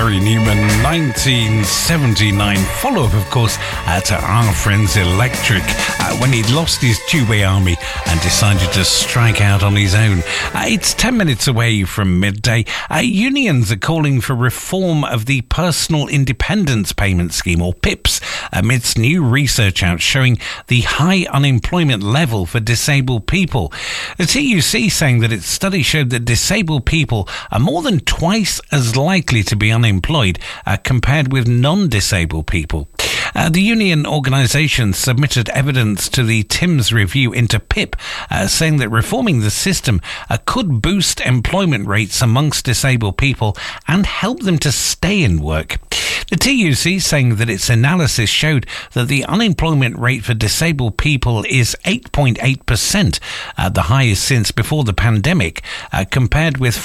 Gary Newman, 1979. Follow-up, of course, to Our Friends Electric, when he'd lost his two-way army and decided to strike out on his own. It's 10 minutes away from midday. Unions are calling for reform of the Personal Independence Payment Scheme, or PIPS, amidst new research out showing the high unemployment level for disabled people. The TUC saying that its study showed that disabled people are more than twice as likely to be unemployed compared with non-disabled people. The union organisation submitted evidence to the TIMS review into PIP, saying that reforming the system could boost employment rates amongst disabled people and help them to stay in work. The TUC saying that its analysis showed that the unemployment rate for disabled people is 8.8%, the highest since before the pandemic, compared with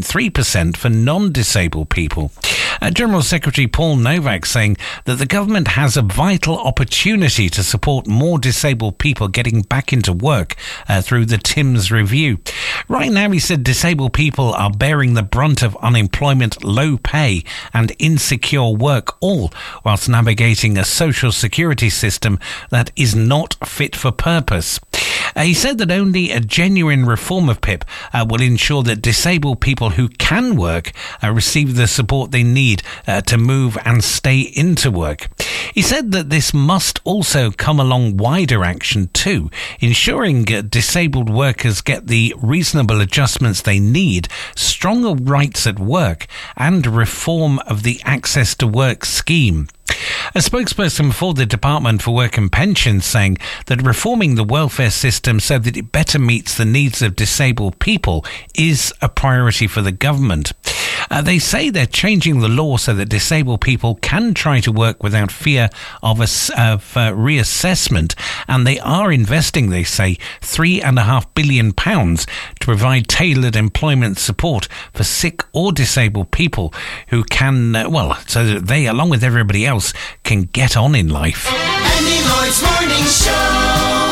4.3% for non-disabled people. General Secretary Paul Novak saying that the government has a vital opportunity to support more disabled people getting back into work through the TIMS review. Right now, he said, disabled people are bearing the brunt of unemployment, low pay and insecure work, all whilst navigating a social security system that is not fit for purpose. He said that only a genuine reform of PIP will ensure that disabled people who can work receive the support they need to move and stay into work. He said that this must also come along wider action too, ensuring disabled workers get the reasonable adjustments they need, stronger rights at work, and reform of the Access to Work scheme. A spokesperson for the Department for Work and Pensions saying that reforming the welfare system so that it better meets the needs of disabled people is a priority for the government. They say they're changing the law so that disabled people can try to work without fear of reassessment, and they are investing, they say, £3.5 billion to provide tailored employment support for sick or disabled people who can, so that they, along with everybody else, can get on in life. Andy Lloyd's Morning Show.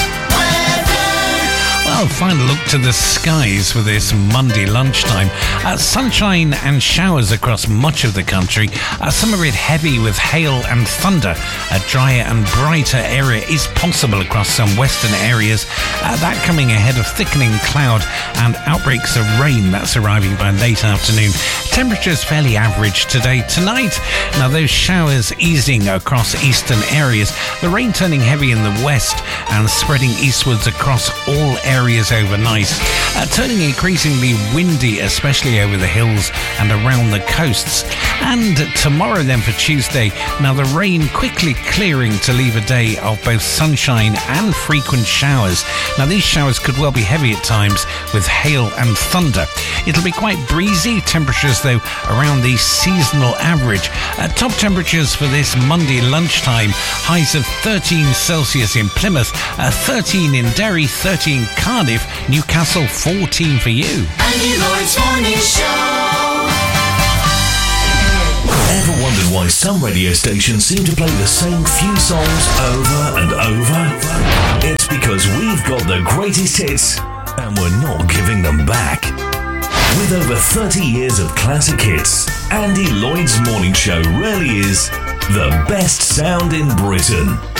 Well, final look to the skies for this Monday lunchtime. Sunshine and showers across much of the country. Some of it heavy with hail and thunder. A drier and brighter area is possible across some western areas. That coming ahead of thickening cloud and outbreaks of rain that's arriving by late afternoon. Temperatures fairly average today. Tonight, now those showers easing across eastern areas. The rain turning heavy in the west and spreading eastwards across all areas overnight, turning increasingly windy, especially over the hills and around the coasts. And tomorrow then for Tuesday, now the rain quickly clearing to leave a day of both sunshine and frequent showers. Now these showers could well be heavy at times with hail and thunder. It'll be quite breezy, temperatures though around the seasonal average. Top temperatures for this Monday lunchtime, highs of 13 Celsius in Plymouth, 13 in Derry, 13 Cardiff, Newcastle 14 for you. Andy Lloyd's Morning Show. Ever wondered why some radio stations seem to play the same few songs over and over? It's because we've got the greatest hits and we're not giving them back. With over 30 years of classic hits, Andy Lloyd's Morning Show really is the best sound in Britain.